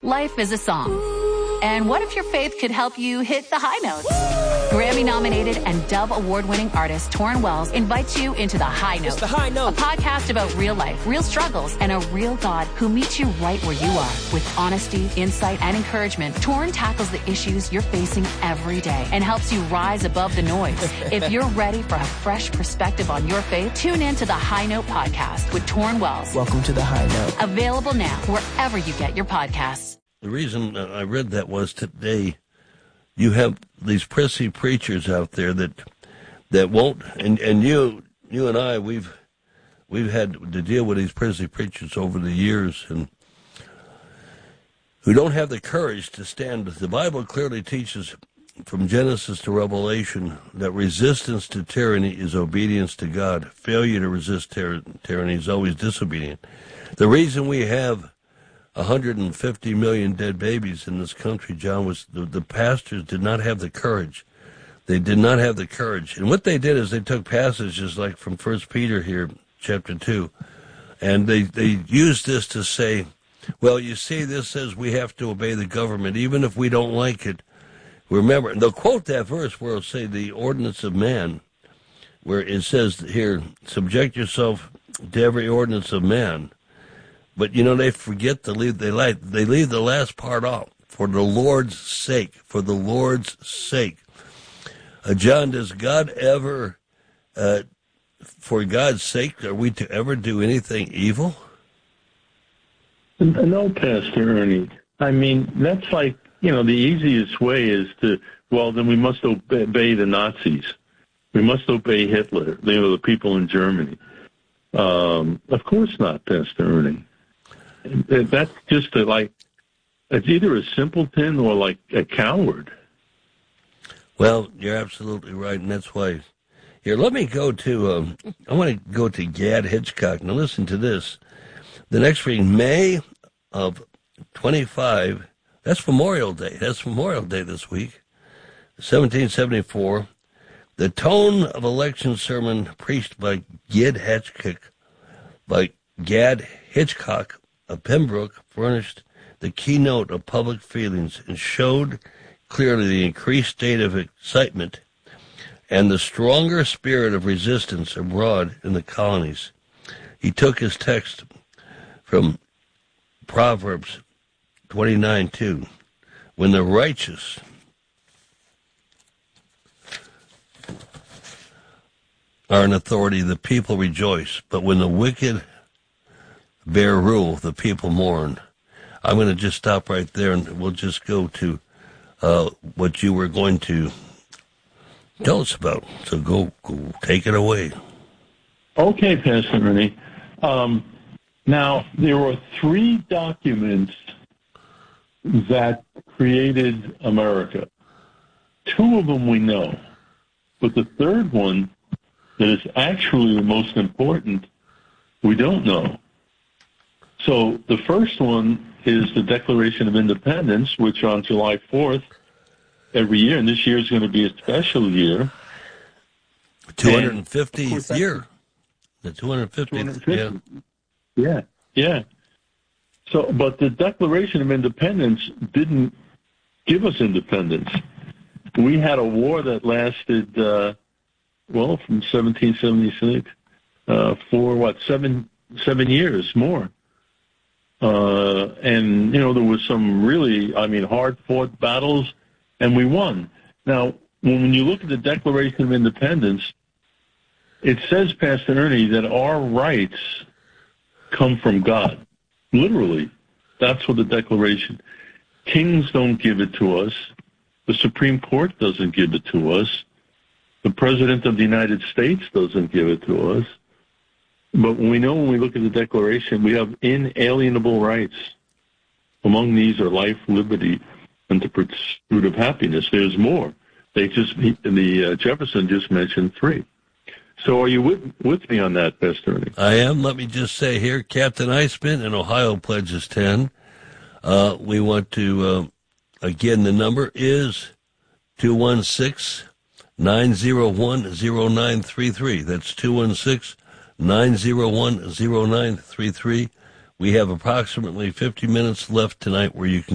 Life is a song. And what if your faith could help you hit the high notes? Grammy-nominated and Dove Award-winning artist Torrin Wells invites you into The High Note. It's The High Note. A podcast about real life, real struggles, and a real God who meets you right where you are. With honesty, insight, and encouragement, Torrin tackles the issues you're facing every day and helps you rise above the noise. If you're ready for a fresh perspective on your faith, tune in to The High Note podcast with Torrin Wells. Welcome to The High Note. Available now wherever you get your podcasts. The reason I read that was today you have these prissy preachers out there that won't, and you and I, we've had to deal with these prissy preachers over the years, and who don't have the courage to stand. The Bible clearly teaches from Genesis to Revelation that resistance to tyranny is obedience to God. Failure to resist tyranny is always disobedient. The reason we have 150 million dead babies in this country, John, was the pastors did not have the courage. They did not have the courage. And what they did is they took passages like from 1 Peter here, chapter 2, and they used this to say, well, you see, this says we have to obey the government, even if we don't like it. Remember, and they'll quote that verse where it'll say the ordinance of man, where it says here, subject yourself to every ordinance of man. But, they forget to leave, they leave the last part off, for the Lord's sake, for the Lord's sake. John, does God ever, for God's sake, are we to ever do anything evil? No, Pastor Ernie. I mean, that's like, the easiest way is then we must obey the Nazis. We must obey Hitler, the people in Germany. Of course not, Pastor Ernie. That's just it's either a simpleton or like a coward. Well, you're absolutely right, and that's why. Here, let me go to, I want to go to Gad Hitchcock. Now listen to this. The next reading, May of 25, that's Memorial Day. That's Memorial Day this week, 1774. The tone of election sermon preached by Gad Hitchcock of Pembroke furnished the keynote of public feelings and showed clearly the increased state of excitement and the stronger spirit of resistance abroad in the colonies. He took his text from Proverbs 29:2. When the righteous are in authority, the people rejoice, but when the wicked bear rule, the people mourn. I'm going to just stop right there, and we'll just go to what you were going to tell us about. So go take it away. Okay, Pastor Ernie. Now, there were 3 documents that created America. 2 of them we know, but the third one that is actually the most important, we don't know. So the first one is the Declaration of Independence, which on July 4th every year, and this year is going to be a special year. 250th year. The 250th. Yeah. So, but the Declaration of Independence didn't give us independence. We had a war that lasted, from 1776 for 7 years more. And, there was some really, hard-fought battles, and we won. Now, when you look at the Declaration of Independence, it says, Pastor Ernie, that our rights come from God. Literally, that's what the Declaration. Kings don't give it to us. The Supreme Court doesn't give it to us. The President of the United States doesn't give it to us. But when we look at the Declaration, we have inalienable rights. Among these are life, liberty, and the pursuit of happiness. There's more. Jefferson just mentioned 3. So are you with me on that, Pastor Ernie? I am. Let me just say here, Captain Iceman in Ohio pledges 10. We want to, again, the number is 216-901-0933. That's 216-901-0933. We have approximately 50 minutes left tonight where you can